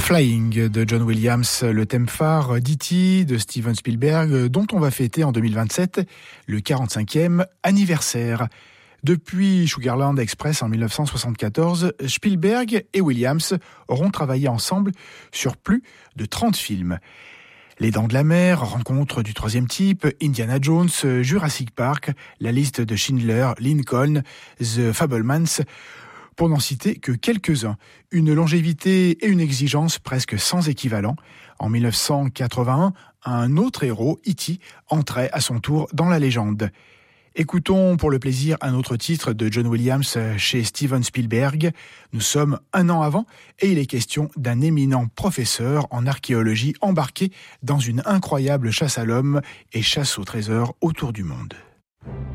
Flying de John Williams, le thème phare d'E.T. de Steven Spielberg, dont on va fêter en 2027 le 45e anniversaire. Depuis Sugarland Express en 1974, Spielberg et Williams auront travaillé ensemble sur plus de 30 films. Les Dents de la Mer, Rencontre du troisième type, Indiana Jones, Jurassic Park, La liste de Schindler, Lincoln, The Fabelmans, pour n'en citer que quelques-uns. Une longévité et une exigence presque sans équivalent. En 1981, un autre héros, E.T., entrait à son tour dans la légende. Écoutons pour le plaisir un autre titre de John Williams chez Steven Spielberg. Nous sommes un an avant et il est question d'un éminent professeur en archéologie embarqué dans une incroyable chasse à l'homme et chasse au trésor autour du monde.